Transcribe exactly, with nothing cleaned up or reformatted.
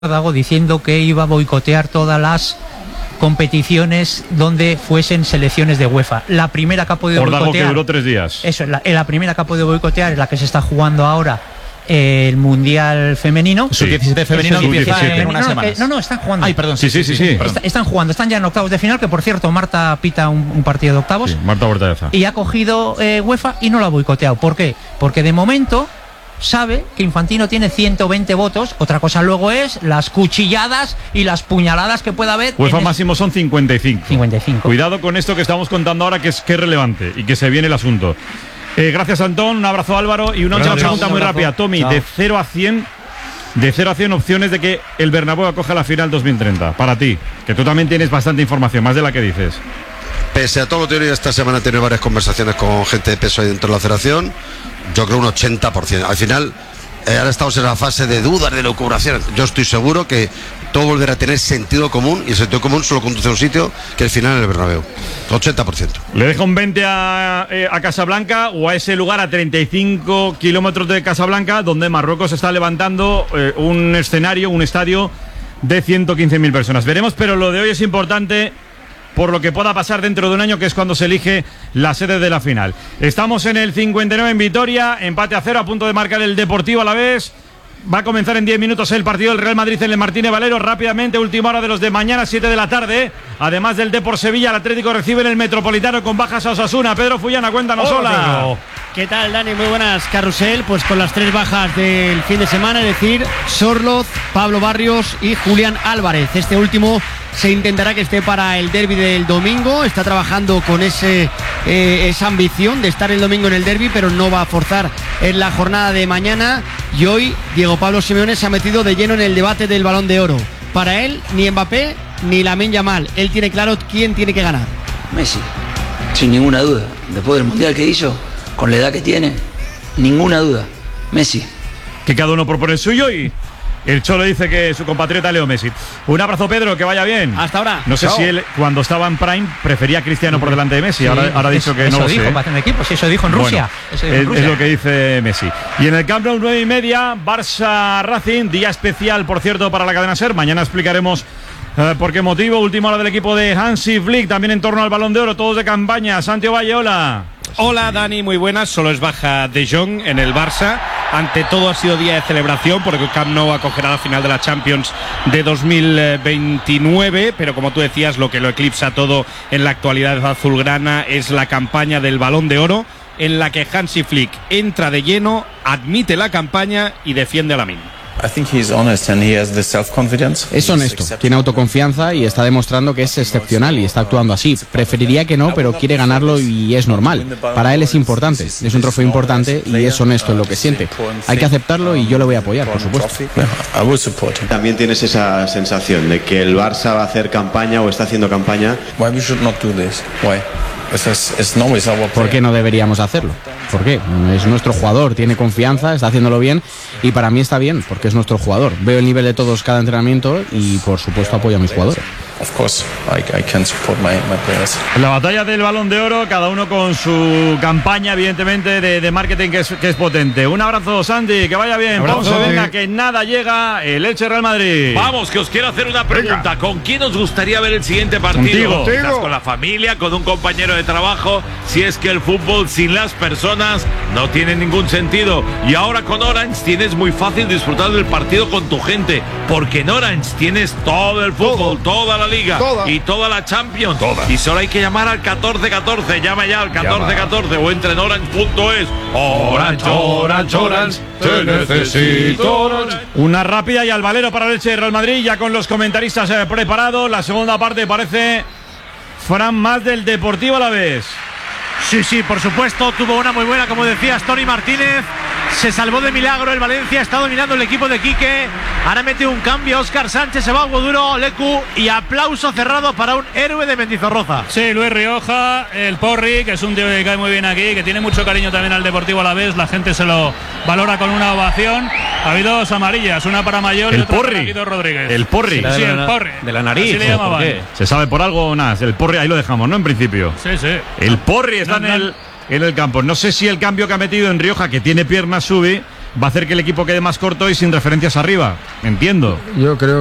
diciendo que iba a boicotear todas las competiciones donde fuesen selecciones de UEFA. La primera que ha podido Ordago, boicotear, que duró tres días. Eso, la, la primera que ha podido boicotear es la que se está jugando ahora, eh, el Mundial Femenino. Sí. Sub diecisiete femenino Sub empieza diecisiete en unas no, no, semanas. no, no, están jugando. Ay, perdón. Sí, sí, sí, sí. Está, están jugando, están ya en octavos de final, que por cierto, Marta pita un, un partido de octavos. Sí, Marta Bortaeza. Y ha cogido eh, UEFA y no lo ha boicoteado. ¿Por qué? Porque de momento sabe que Infantino tiene ciento veinte votos. Otra cosa luego es las cuchilladas y las puñaladas que pueda haber. UEFA en máximo son cincuenta y cinco. cincuenta y cinco. Cuidado con esto que estamos contando ahora, que es, que es relevante y que se viene el asunto. Eh, gracias, Antón. Un abrazo, Álvaro. Y una última pregunta muy rápida. Tommy, de cero a cien, de cero a cien opciones de que el Bernabéu acoja la final dos mil treinta. Para ti, que tú también tienes bastante información, más de la que dices. Pese a todo lo teórico, esta semana he tenido varias conversaciones con gente de peso ahí dentro de la federación. Yo creo un ochenta por ciento. Al final, eh, ahora estamos en la fase de dudas, de locuración. Yo estoy seguro que todo volverá a tener sentido común, y el sentido común solo conduce a un sitio, que es el final en el Bernabéu. ochenta por ciento. ¿Le deja un veinte a, eh, a Casablanca o a ese lugar a treinta y cinco kilómetros de Casablanca, donde Marruecos está levantando eh, un escenario, un estadio de ciento quince mil personas? Veremos, pero lo de hoy es importante por lo que pueda pasar dentro de un año, que es cuando se elige la sede de la final. Estamos en el cincuenta y nueve en Vitoria, empate a cero, a punto de marcar el Deportivo Alavés. Va a comenzar en diez minutos el partido del Real Madrid en el Martínez Valero. Rápidamente, última hora de los de mañana, siete de la tarde. Además del Depor Sevilla, el Atlético recibe en el Metropolitano con bajas a Osasuna. Pedro Fullana, cuéntanos. Hola. Hola. ¿Qué tal, Dani? Muy buenas, carrusel. Pues con las tres bajas del fin de semana, es decir, Sorloz, Pablo Barrios y Julián Álvarez. Este último se intentará que esté para el derbi del domingo. Está trabajando con ese eh, esa ambición de estar el domingo en el derbi, pero no va a forzar en la jornada de mañana. Y hoy Diego Pablo Simeone se ha metido de lleno en el debate del Balón de Oro. Para él, ni Mbappé ni Lamine Yamal. Él tiene claro quién tiene que ganar. Messi, sin ninguna duda. Después del Mundial que hizo, con la edad que tiene, ninguna duda. Messi. Que cada uno propone el suyo y el Cholo dice que su compatriota Leo Messi. Un abrazo, Pedro, que vaya bien. Hasta ahora. No sé Chao. si él, cuando estaba en Prime, prefería a Cristiano por delante de Messi. Sí, ahora, ahora ha dicho que eso no lo dijo sé. para hacer un equipo, sí, eso dijo en Rusia. Bueno, Eso dijo en es, Rusia. es lo que dice Messi. Y en el Camp Nou, nueve y media, Barça Racing, día especial, por cierto, para la cadena SER. Mañana explicaremos eh, por qué motivo. Última hora del equipo de Hansi Flick, también en torno al Balón de Oro, todos de campaña. Santiago Valle, hola. Hola Dani, muy buenas. Solo es baja De Jong en el Barça. Ante todo ha sido día de celebración porque el Camp Nou acogerá la final de la Champions de dos mil veintinueve, pero como tú decías, lo que lo eclipsa todo en la actualidad azulgrana es la campaña del Balón de Oro, en la que Hansi Flick entra de lleno, admite la campaña y defiende a Lamine. Es honesto, tiene autoconfianza y está demostrando que es excepcional y está actuando así. Preferiría que no, pero quiere ganarlo y es normal. Para él es importante, es un trofeo importante y es honesto en lo que siente. Hay que aceptarlo y yo lo voy a apoyar, por supuesto. También tienes esa sensación de que el Barça va a hacer campaña o está haciendo campaña. ¿Por qué no deberíamos hacerlo? ¿Por qué? Es nuestro jugador, tiene confianza, está haciéndolo bien y para mí está bien, porque es nuestro jugador. Veo el nivel de todos cada entrenamiento y por supuesto apoyo a mis jugadores. La batalla del Balón de Oro, cada uno con su campaña, evidentemente, de, de marketing que es, que es potente. Un abrazo, Sandy, que vaya bien. Abrazo, Ponce, venga, Sandy. que nada llega el Elche Real Madrid. Vamos, que os quiero hacer una pregunta. Venga. ¿Con quién os gustaría ver el siguiente partido? Contigo. Quizás con la familia, con un compañero de trabajo. Si es que el fútbol sin las personas no tiene ningún sentido. Y ahora con Orange tienes muy fácil disfrutar del partido con tu gente, porque en Orange tienes todo el fútbol, todo. toda la liga toda. y toda la Champions. Toda. Y solo hay que llamar al catorce catorce. Llama ya al catorce catorce o entra en orange punto es. Orange, Orange, Orange, te necesito Orange. Una rápida y al valero para el Elche Real Madrid, ya con los comentaristas eh, preparados. La segunda parte parece Fran más del Deportivo Alavés. Sí, sí, por supuesto, tuvo una muy buena, como decías, Tony Martínez. Se salvó de milagro el Valencia, está dominando el equipo de Quique. Ahora mete un cambio, Óscar Sánchez, se va a Duro, Lecu y aplauso cerrado para un héroe de Mendizorroza. Sí, Luis Rioja, el Porri, que es un tío que cae muy bien aquí, que tiene mucho cariño también al Deportivo Alavés. La gente se lo valora con una ovación. Ha habido dos amarillas, una para Mayor y El otra Porri. para Guido Rodríguez. El Porri. Sí, sí, el Porri. De la nariz. Así le llamaban. ¿Por qué? ¿Se sabe por algo o nada? El Porri, ahí lo dejamos, ¿no? En principio. Sí, sí. El Porri está No, en, no. el, en el campo. No sé si el cambio que ha metido en Rioja, que tiene piernas, sube, va a hacer que el equipo quede más corto y sin referencias arriba. Entiendo. Yo creo